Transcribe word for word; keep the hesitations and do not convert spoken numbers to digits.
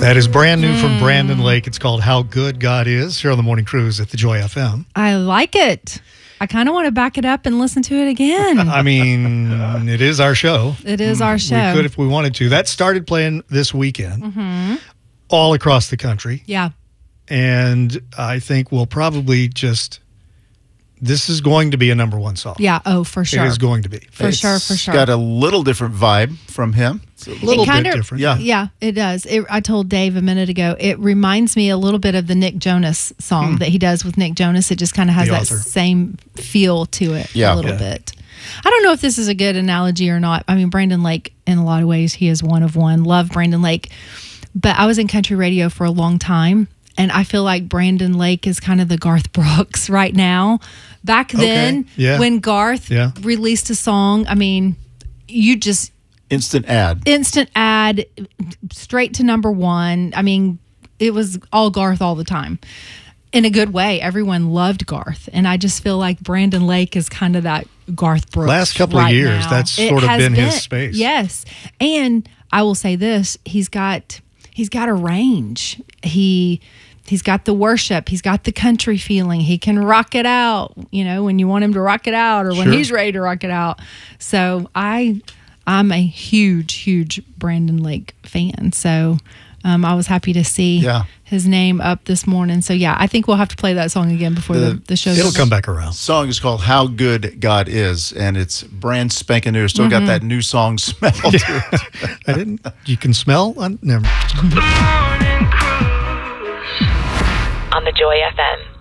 That is brand new from Brandon Lake. It's called How Good God Is, here on the Morning Cruise at the Joy F M. I like it. I kind of want to back it up and listen to it again. I mean, it is our show. It is our show. We could if we wanted to. That started playing this weekend, mm-hmm. all across the country. Yeah. And I think we'll probably just... This is going to be a number one song. Yeah, oh, for sure. It is going to be. For it's sure, for sure. It's got a little different vibe from him. It's a little kinda, bit different. Yeah. Yeah, it does. It, I told Dave a minute ago, it reminds me a little bit of the Nick Jonas song hmm. that he does with Nick Jonas. It just kind of has the that author. same feel to it yeah. a little yeah. bit. I don't know if this is a good analogy or not. I mean, Brandon Lake, in a lot of ways, he is one of one. Love Brandon Lake. But I was in country radio for a long time, and I feel like Brandon Lake is kind of the Garth Brooks right now. Back then, okay. yeah. when Garth yeah. released a song, I mean, you just... Instant ad. Instant ad, straight to number one. I mean, it was all Garth all the time. In a good way. Everyone loved Garth. And I just feel like Brandon Lake is kind of that Garth Brooks. Last couple right of years, now. that's It sort of has been his space. Yes. And I will say this, he's got he's got a range. He he's got the worship, he's got the country feeling. He can rock it out, you know, when you want him to rock it out or Sure. when he's ready to rock it out. So I I'm a huge, huge Brandon Lake fan. So um, I was happy to see yeah. his name up this morning. So, yeah, I think we'll have to play that song again before the, the, the show. It'll come back around. The song is called How Good God Is, and it's brand spanking new. Still Mm-hmm. got that new song smell to it. I didn't. You can smell? Uh, never. On the Joy F M.